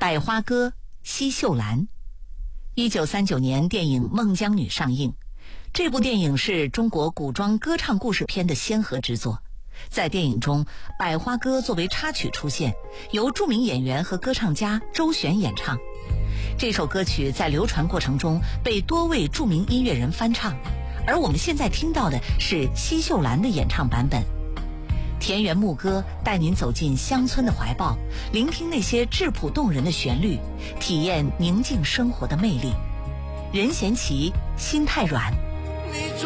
百花歌·西秀兰。1939年电影《孟姜女》上映，这部电影是中国古装歌唱故事片的先河之作。在电影中，百花歌作为插曲出现，由著名演员和歌唱家周璇演唱。这首歌曲在流传过程中被多位著名音乐人翻唱，而我们现在听到的是奚秀兰的演唱版本。田园牧歌带您走进乡村的怀抱，聆听那些质朴动人的旋律，体验宁静生活的魅力。任贤齐，心太软。